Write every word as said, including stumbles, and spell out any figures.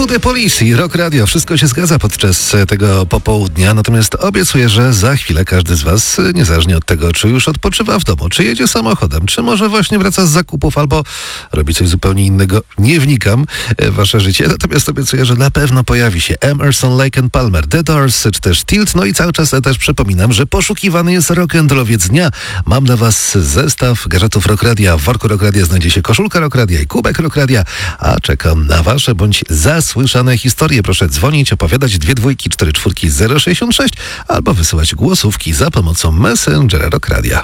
To The Police i Rock Radio. Wszystko się zgadza podczas tego popołudnia, natomiast obiecuję, że za chwilę każdy z was, niezależnie od tego, czy już odpoczywa w domu, czy jedzie samochodem, czy może właśnie wraca z zakupów, albo robi coś zupełnie innego, nie wnikam w wasze życie, natomiast obiecuję, że na pewno pojawi się Emerson, Lake and Palmer, The Doors, czy też Tilt, no i cały czas też przypominam, że poszukiwany jest rock'n'rollowiec dnia. Mam dla was zestaw gadżetów Rock Radia. W worku Rock Radia znajdzie się koszulka Rock Radia i kubek Rock Radia, a czekam na wasze bądź zasłyszane historie. Proszę dzwonić, opowiadać dwie dwójki, cztery czwórki, zero sześćdziesiąt sześć albo wysyłać głosówki za pomocą Messengera Rock Radia.